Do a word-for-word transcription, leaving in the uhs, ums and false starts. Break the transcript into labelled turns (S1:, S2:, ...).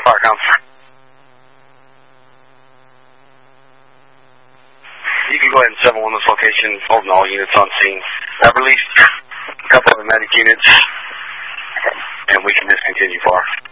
S1: fire comes. You can go ahead and seven one this location, holding all units on scene. I've released a couple of the medic units, and we can discontinue far.